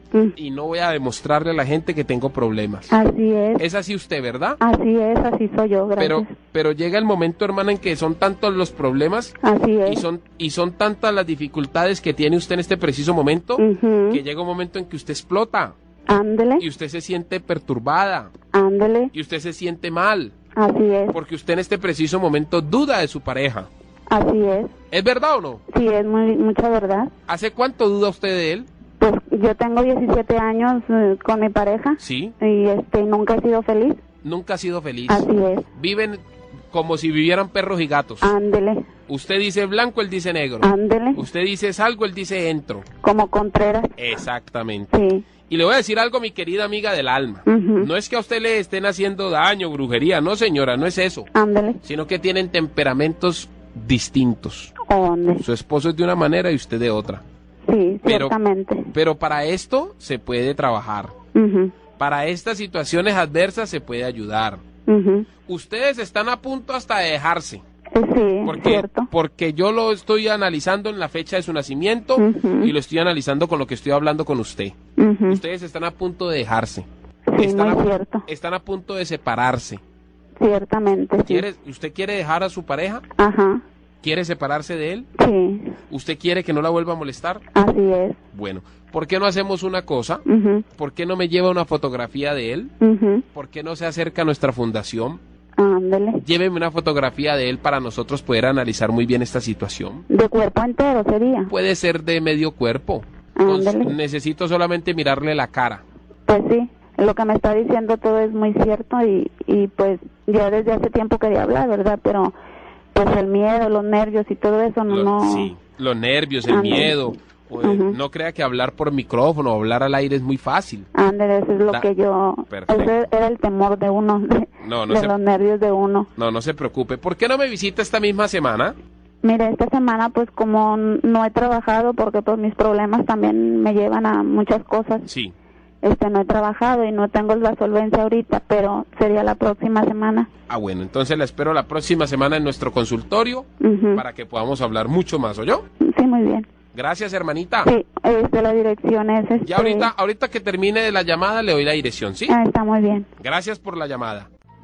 y no voy a demostrarle a la gente que tengo problemas. Así es. Es así usted, ¿verdad? Así es, así soy yo, gracias. Pero llega el momento, hermana, en que son tantos los problemas Así es. y son tantas las dificultades que tiene usted en este preciso momento, que llega un momento en que usted explota. Ándele. Y usted se siente perturbada. Ándele. Y usted se siente mal. Así es. Porque usted en este preciso momento duda de su pareja. Así es. ¿Es verdad o no? Sí, es mucha verdad. ¿Hace cuánto duda usted de él? Pues yo tengo 17 años con mi pareja. Sí. Y nunca he sido feliz. Nunca ha sido feliz. Así es. Viven como si vivieran perros y gatos. Ándele. Usted dice blanco, él dice negro. Ándele. Usted dice salgo, él dice entro. Como Contreras. Exactamente. Sí. Y le voy a decir algo, mi querida amiga del alma. No es que a usted le estén haciendo daño, brujería. No, señora, no es eso. Ándele. Sino que tienen temperamentos distintos. ¿Dónde? Su esposo es de una manera y usted de otra. Sí, ciertamente. Pero para esto se puede trabajar. Para estas situaciones adversas se puede ayudar. Ustedes están a punto hasta de dejarse. Sí, cierto. Porque yo lo estoy analizando en la fecha de su nacimiento y lo estoy analizando con lo que estoy hablando con usted. Ustedes están a punto de dejarse. Sí, muy cierto. Están a punto de separarse. Ciertamente, sí. ¿Usted quiere dejar a su pareja? Ajá. ¿Quiere separarse de él? Sí. ¿Usted quiere que no la vuelva a molestar? Así es. Bueno, ¿por qué no hacemos una cosa? ¿Por qué no me lleva una fotografía de él? ¿Por qué no se acerca a nuestra fundación? Ándele. Lléveme una fotografía de él para nosotros poder analizar muy bien esta situación. ¿De cuerpo entero sería? Puede ser de medio cuerpo. Ándele. Necesito solamente mirarle la cara. Pues sí, lo que me está diciendo todo es muy cierto y pues yo desde hace tiempo quería hablar, ¿verdad? Pero pues el miedo, los nervios y todo eso no... Sí, los nervios, el miedo. No crea que hablar por micrófono o hablar al aire es muy fácil. Ándale, eso es lo que yo... Perfecto. Ese era el temor de uno, de los nervios de uno. No se preocupe. ¿Por qué no me visita esta misma semana? Mire, esta semana pues como no he trabajado porque pues mis problemas también me llevan a muchas cosas. Sí. No he trabajado y no tengo la solvencia ahorita, pero sería la próxima semana. Ah, bueno, entonces la espero la próxima semana en nuestro consultorio para que podamos hablar mucho más, ¿oyó? Sí, muy bien. Gracias, hermanita. Sí, la dirección es... Ya ahorita que termine de la llamada le doy la dirección, ¿sí? Ah, está muy bien. Gracias por la llamada.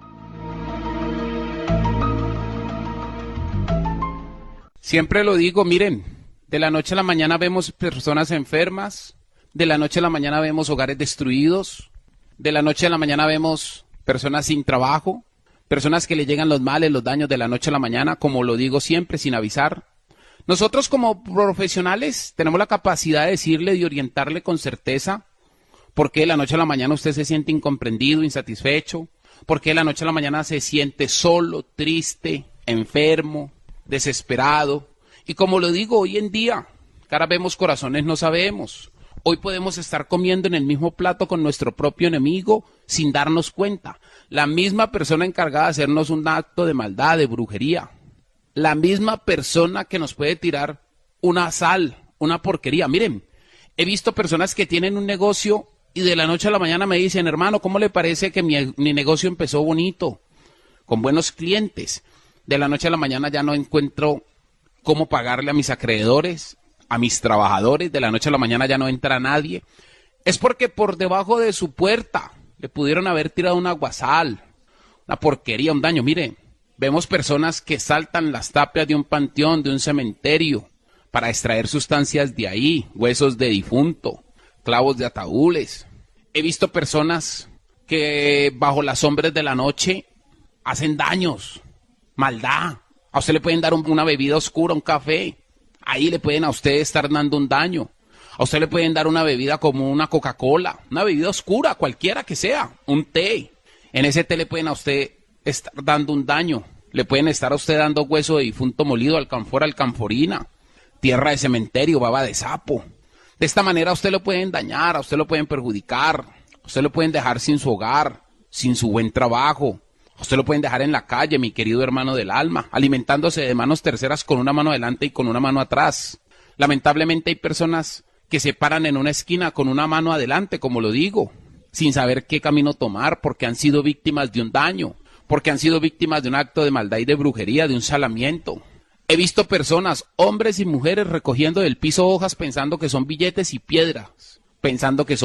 Siempre lo digo, miren, de la noche a la mañana vemos personas enfermas, de la noche a la mañana vemos hogares destruidos, de la noche a la mañana vemos personas sin trabajo, personas que le llegan los males, los daños de la noche a la mañana, como lo digo siempre, sin avisar. Nosotros como profesionales tenemos la capacidad de decirle y orientarle con certeza por qué de la noche a la mañana usted se siente incomprendido, insatisfecho, por qué de la noche a la mañana se siente solo, triste, enfermo, desesperado. Y como lo digo hoy en día, cara vemos, corazones no sabemos. Hoy podemos estar comiendo en el mismo plato con nuestro propio enemigo sin darnos cuenta. La misma persona encargada de hacernos un acto de maldad, de brujería. La misma persona que nos puede tirar una sal, una porquería. Miren, he visto personas que tienen un negocio y de la noche a la mañana me dicen, hermano, ¿cómo le parece que mi negocio empezó bonito, con buenos clientes? De la noche a la mañana ya no encuentro cómo pagarle a mis acreedores, a mis trabajadores. De la noche a la mañana ya no entra nadie. Es porque por debajo de su puerta le pudieron haber tirado un aguasal, una porquería, un daño. Miren. Vemos personas que saltan las tapias de un panteón, de un cementerio, para extraer sustancias de ahí, huesos de difunto, clavos de ataúdes. He visto personas que bajo las sombras de la noche hacen daños, maldad. A usted le pueden dar una bebida oscura, un café. Ahí le pueden a usted estar dando un daño. A usted le pueden dar una bebida como una Coca-Cola, una bebida oscura, cualquiera que sea, un té. En ese té le pueden a usted estar dando un daño, le pueden estar a usted dando hueso de difunto molido, alcanfor, alcanforina, tierra de cementerio, baba de sapo. De esta manera a usted lo pueden dañar, a usted lo pueden perjudicar, a usted lo pueden dejar sin su hogar, sin su buen trabajo, a usted lo pueden dejar en la calle, mi querido hermano del alma, alimentándose de manos terceras con una mano adelante y con una mano atrás. Lamentablemente hay personas que se paran en una esquina con una mano adelante, como lo digo, sin saber qué camino tomar porque han sido víctimas de un daño, porque han sido víctimas de un acto de maldad y de brujería, de un salamiento. He visto personas, hombres y mujeres, recogiendo del piso hojas pensando que son billetes y piedras, pensando que son